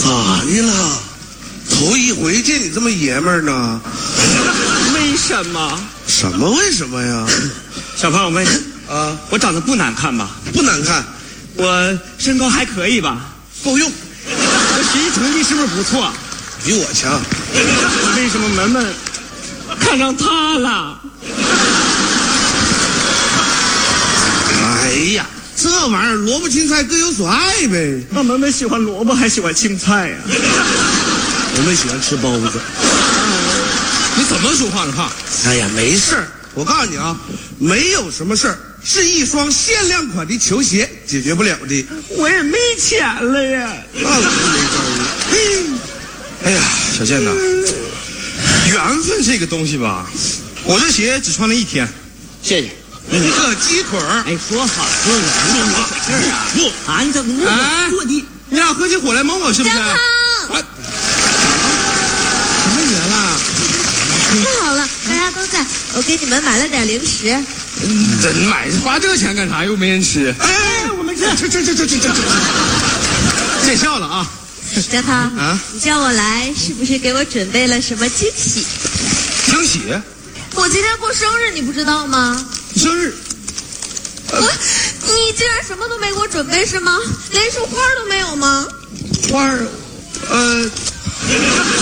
咋的了？头一回见你这么爷们儿呢？ 为什么？ 什么为什么呀？ 小胖，我问你啊， 我长得不难看吧？ 不难看， 我身高还可以吧？ 够用。 我学习成绩是不是不错？ 比我强。 为什么门门看上他了？ 哎呀，这玩意儿萝卜青菜各有所爱呗。 那门门喜欢萝卜还喜欢青菜呀？ 我们喜欢吃包子。 你怎么说话呢？哈！ 哎呀，没事儿，我告诉你啊，没有什么事儿是一双限量款的球鞋解决不了的。 我也没钱了呀。 那我没招儿。 哎呀，小健呐，缘分这个东西吧，我这鞋只穿了1天。 谢谢。 你个鸡腿儿！ 哎，说好说了，你没事儿啊？ 不啊，你怎么落地？ 你俩合起伙来蒙我是不是？ 张啊，什么缘啦？ 太好了，大家都在，我给你们买了点零食。 真买花这个钱干啥？又没人吃。 哎，我们吃。 见笑了啊！ 张涛啊， 你叫我来是不是给我准备了什么惊喜？ 惊喜？ 我今天过生日，你不知道吗？ 生日？ 你竟然什么都没给我准备是吗？连束花都没有吗？ 花儿，